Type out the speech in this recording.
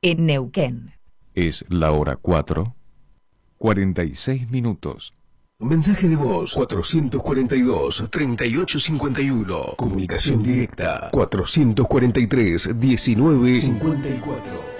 en Neuquén. Es la hora 4:46. Mensaje de voz 442-3851. Comunicación directa 443-1954.